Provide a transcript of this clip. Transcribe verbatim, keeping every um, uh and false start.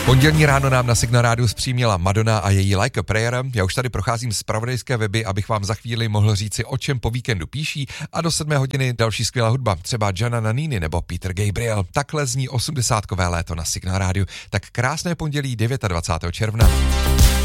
Pondělní ráno nám na Signál Rádiu zpřímila Madonna a její Like a Prayer. Já už tady procházím zpravodajské weby, abych vám za chvíli mohl říci, o čem po víkendu píší, a do sedmé hodiny další skvělá hudba, třeba Gianna Nannini nebo Peter Gabriel. Takhle zní osmdesátkové léto na Signál Rádiu. Tak krásné pondělí dvacátého devátého června.